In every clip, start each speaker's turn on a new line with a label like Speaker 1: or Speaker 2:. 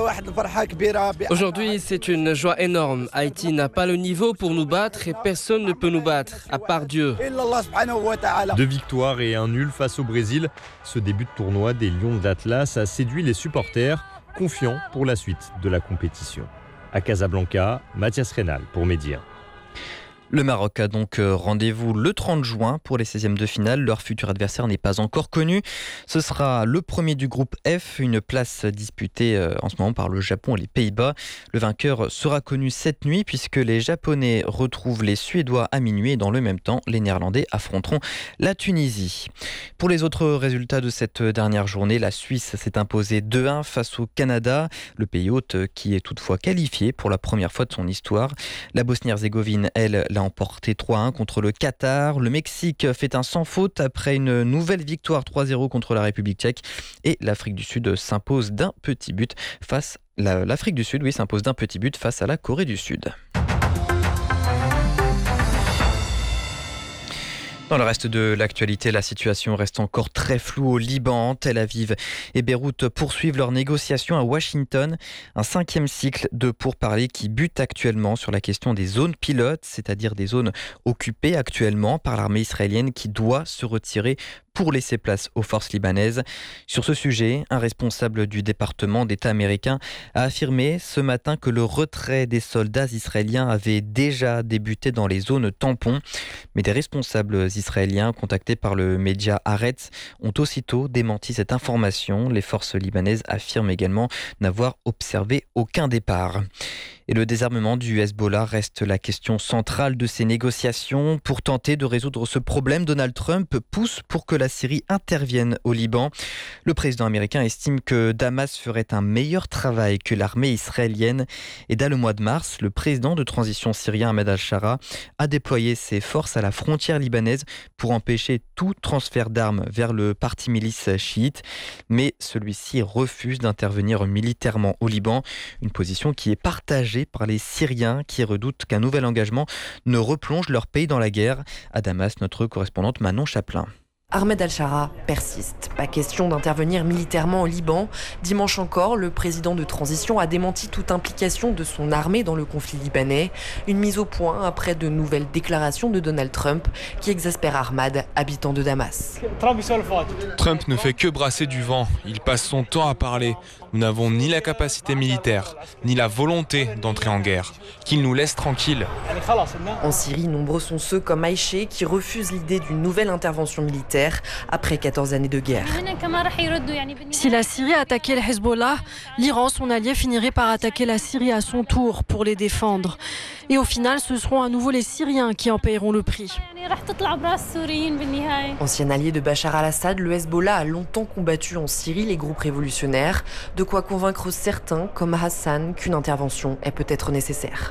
Speaker 1: Aujourd'hui, c'est une joie énorme. Haïti n'a pas le niveau pour nous battre et personne ne peut nous battre, à part Dieu.
Speaker 2: 2 victoires et un nul face au Brésil. Ce début de tournoi des Lions de l'Atlas a séduit les supporters, confiants pour la suite de la compétition. À Casablanca, Mathias Reynal pour Média.
Speaker 3: Le Maroc a donc rendez-vous le 30 juin pour les 16e de finale. Leur futur adversaire n'est pas encore connu. Ce sera le premier du groupe F, une place disputée en ce moment par le Japon et les Pays-Bas. Le vainqueur sera connu cette nuit puisque les Japonais retrouvent les Suédois à minuit et dans le même temps, les Néerlandais affronteront la Tunisie. Pour les autres résultats de cette dernière journée, la Suisse s'est imposée 2-1 face au Canada, le pays hôte qui est toutefois qualifié pour la première fois de son histoire. La Bosnie-Herzégovine, elle, l'a emporté 3-1 contre le Qatar. Le Mexique fait un sans faute après une nouvelle victoire 3-0 contre la République tchèque. Et l'Afrique du Sud s'impose d'un petit but face à la Corée du Sud. Dans le reste de l'actualité, la situation reste encore très floue au Liban. Tel Aviv et Beyrouth poursuivent leurs négociations à Washington. Un 5e cycle de pourparlers qui bute actuellement sur la question des zones pilotes, c'est-à-dire des zones occupées actuellement par l'armée israélienne qui doit se retirer pour laisser place aux forces libanaises. Sur ce sujet, un responsable du département d'État américain a affirmé ce matin que le retrait des soldats israéliens avait déjà débuté dans les zones tampons. Mais des responsables israéliens contactés par le média Haaretz ont aussitôt démenti cette information. Les forces libanaises affirment également n'avoir observé aucun départ. Et le désarmement du Hezbollah reste la question centrale de ces négociations. Pour tenter de résoudre ce problème, Donald Trump pousse pour que la Syrie intervienne au Liban. Le président américain estime que Damas ferait un meilleur travail que l'armée israélienne. Et dès le mois de mars, le président de transition syrien Ahmed al-Shara a déployé ses forces à la frontière libanaise pour empêcher tout transfert d'armes vers le parti milice chiite. Mais celui-ci refuse d'intervenir militairement au Liban, une position qui est partagée par les Syriens qui redoutent qu'un nouvel engagement ne replonge leur pays dans la guerre. À Damas, notre correspondante Manon Chaplin.
Speaker 4: Ahmed al-Shara persiste. Pas question d'intervenir militairement au Liban. Dimanche encore, le président de transition a démenti toute implication de son armée dans le conflit libanais. Une mise au point après de nouvelles déclarations de Donald Trump qui exaspère Ahmad, habitant de Damas.
Speaker 5: Trump ne fait que brasser du vent. Il passe son temps à parler. Nous n'avons ni la capacité militaire, ni la volonté d'entrer en guerre. Qu'il nous laisse tranquilles.
Speaker 4: En Syrie, nombreux sont ceux comme Aïché qui refusent l'idée d'une nouvelle intervention militaire après 14 années de guerre.
Speaker 6: Si la Syrie attaquait le Hezbollah, l'Iran, son allié, finirait par attaquer la Syrie à son tour pour les défendre. Et au final, ce seront à nouveau les Syriens qui en paieront le prix.
Speaker 4: Ancien allié de Bachar al-Assad, le Hezbollah a longtemps combattu en Syrie les groupes révolutionnaires, de quoi convaincre certains, comme Hassan, qu'une intervention est peut-être nécessaire.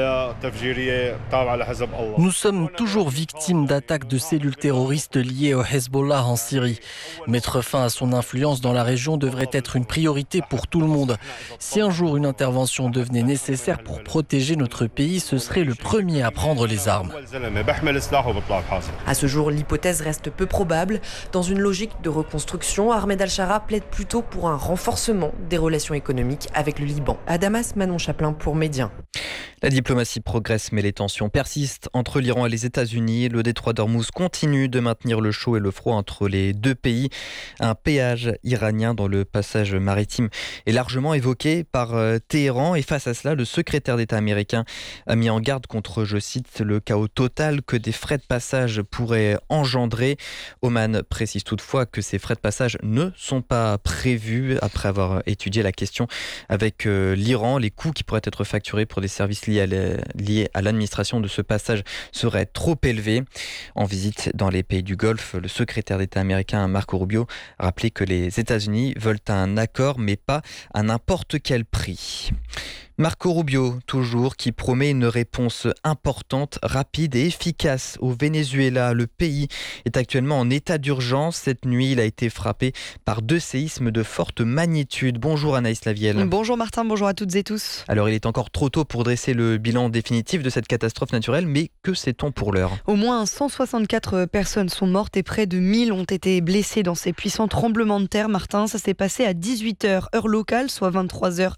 Speaker 7: Nous sommes toujours victimes d'attaques de cellules terroristes liées au Hezbollah en Syrie. Mettre fin à son influence dans la région devrait être une priorité pour tout le monde. Si un jour une intervention devenait nécessaire pour protéger notre pays, ce serait le premier à prendre les armes.
Speaker 4: À ce jour, l'hypothèse reste peu probable. Dans une logique de reconstruction, Ahmed al-Shara plaide plutôt pour un renforcement des relations économiques avec le Liban. À Damas, Manon Chaplin pour Média.
Speaker 3: La diplomatie progresse, mais les tensions persistent entre l'Iran et les États-Unis. Le détroit d'Ormuz continue de maintenir le chaud et le froid entre les deux pays. Un péage iranien dans le passage maritime est largement évoqué par Téhéran. Et face à cela, le secrétaire d'État américain a mis en garde contre, je cite, le chaos total que des frais de passage pourraient engendrer. Oman précise toutefois que ces frais de passage ne sont pas prévus après avoir étudié la question avec l'Iran. Les coûts qui pourraient être facturés pour des services liés à l'administration de ce passage seraient trop élevés. En visite dans les pays du Golfe, le secrétaire d'État américain Marco Rubio a rappelé que les États-Unis veulent un accord, mais pas à n'importe quel prix. Marco Rubio, toujours, qui promet une réponse importante, rapide et efficace au Venezuela. Le pays est actuellement en état d'urgence. Cette nuit, il a été frappé par 2 séismes de forte magnitude. Bonjour Anaïs Lavielle.
Speaker 8: Bonjour Martin, bonjour à toutes et tous.
Speaker 3: Alors, il est encore trop tôt pour dresser le bilan définitif de cette catastrophe naturelle, mais que sait-on pour l'heure ?
Speaker 8: Au moins 164 personnes sont mortes et près de 1000 ont été blessées dans ces puissants tremblements de terre. Martin, ça s'est passé à 18h, heure locale, soit 23h